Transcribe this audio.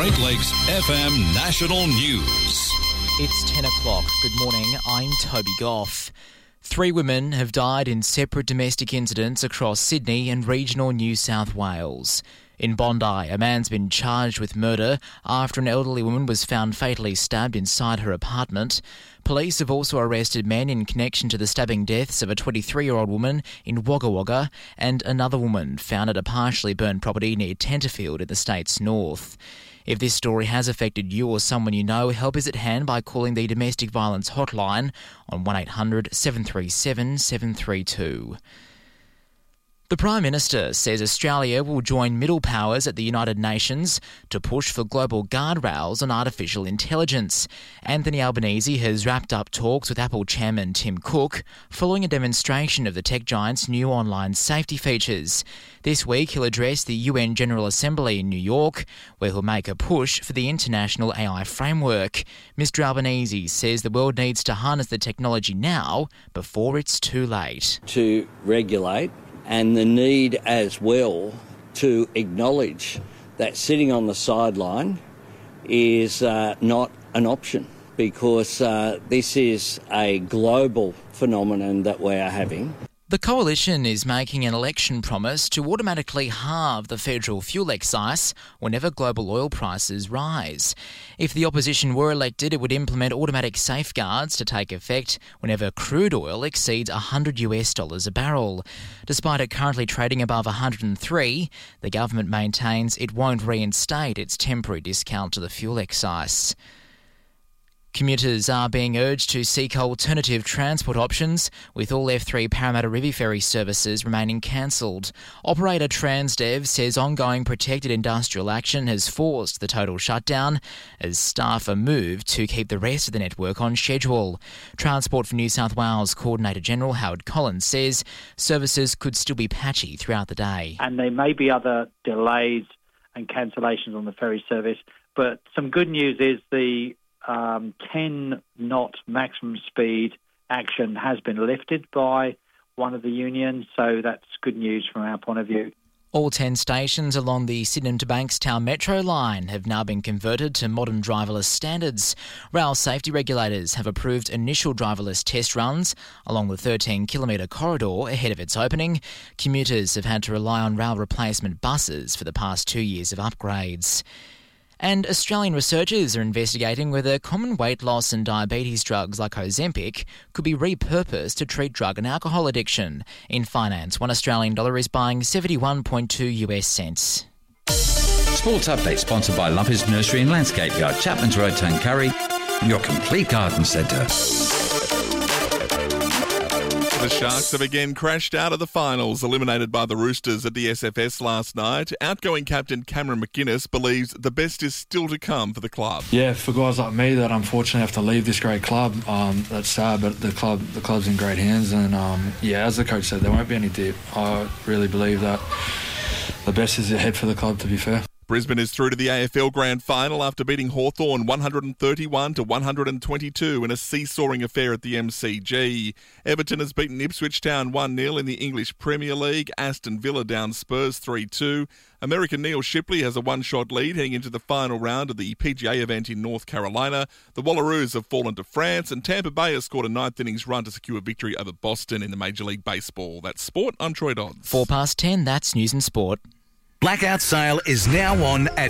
Great Lakes FM National News. It's 10 o'clock. Good morning, I'm Toby Goff. 3 women have died in separate domestic incidents across Sydney and regional New South Wales. In Bondi, a man's been charged with murder after an elderly woman was found fatally stabbed inside her apartment. Police have also arrested men in connection to the stabbing deaths of a 23-year-old woman in Wagga Wagga and another woman found at a partially burned property near Tenterfield in the state's north. If this story has affected you or someone you know, help is at hand by calling the Domestic Violence Hotline on 1800 737 732. The Prime Minister says Australia will join middle powers at the United Nations to push for global guardrails on artificial intelligence. Anthony Albanese has wrapped up talks with Apple chairman Tim Cook following a demonstration of the tech giant's new online safety features. This week he'll address the UN General Assembly in New York, where he'll make a push for the international AI framework. Mr Albanese says the world needs to harness the technology now before it's too late. To regulate, and the need as well to acknowledge that sitting on the sideline is not an option, because this is a global phenomenon that we are having. The Coalition is making an election promise to automatically halve the federal fuel excise whenever global oil prices rise. If the opposition were elected, it would implement automatic safeguards to take effect whenever crude oil exceeds $100 a barrel. Despite it currently trading above 103, the government maintains it won't reinstate its temporary discount to the fuel excise. Commuters are being urged to seek alternative transport options, with all F3 Parramatta River Ferry services remaining cancelled. Operator Transdev says ongoing protected industrial action has forced the total shutdown as staff are moved to keep the rest of the network on schedule. Transport for New South Wales Coordinator General Howard Collins says services could still be patchy throughout the day. And there may be other delays and cancellations on the ferry service, but some good news is the 10-knot maximum speed action has been lifted by one of the unions, so that's good news from our point of view. All 10 stations along the Sydenham to Bankstown Metro line have now been converted to modern driverless standards. Rail safety regulators have approved initial driverless test runs along the 13-kilometre corridor ahead of its opening. Commuters have had to rely on rail replacement buses for the past 2 years of upgrades. And Australian researchers are investigating whether common weight loss and diabetes drugs like Ozempic could be repurposed to treat drug and alcohol addiction. In finance, $1 Australian is buying 71.2 US cents. Sports Update sponsored by Lumpers Nursery and Landscape Yard, Chapman's Road, Tuncurry, your complete garden centre. The Sharks have again crashed out of the finals, eliminated by the Roosters at the SFS last night. Outgoing captain Cameron McInnes believes the best is still to come for the club. Yeah, for guys like me that unfortunately have to leave this great club, that's sad, but the club's in great hands. And as the coach said, there won't be any dip. I really believe that the best is ahead for the club, to be fair. Brisbane is through to the AFL Grand Final after beating Hawthorn 131-122 in a seesawing affair at the MCG. Everton has beaten Ipswich Town 1-0 in the English Premier League. Aston Villa down Spurs 3-2. American Neil Shipley has a one-shot lead heading into the final round of the PGA event in North Carolina. The Wallaroos have fallen to France, and Tampa Bay has scored a ninth innings run to secure victory over Boston in the Major League Baseball. That's sport. I'm Troy Dodds. 10:04, that's News and Sport. Blackout sale is now on at